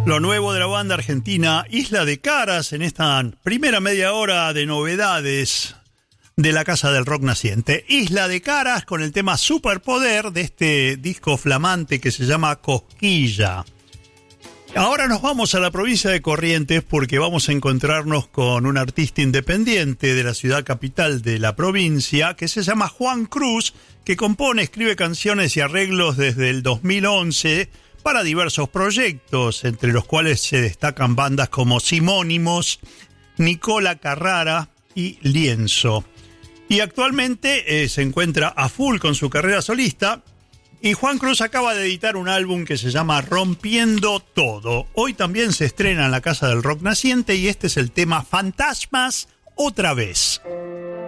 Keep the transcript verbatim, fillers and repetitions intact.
Lo nuevo de la banda argentina Isla de Caras en esta primera media hora de novedades de la Casa del Rock Naciente. Isla de Caras con el tema Superpoder de este disco flamante que se llama Cosquilla. Ahora nos vamos a la provincia de Corrientes porque vamos a encontrarnos con un artista independiente de la ciudad capital de la provincia que se llama Juan Cruz, que compone, escribe canciones y arreglos desde el dos mil once para diversos proyectos, entre los cuales se destacan bandas como Simónimos, Nicola Carrara y Lienzo. Y actualmente eh, se encuentra a full con su carrera solista. Y Juan Cruz acaba de editar un álbum que se llama Rompiendo Todo. Hoy también se estrena en la Casa del Rock Naciente y este es el tema Fantasmas otra vez.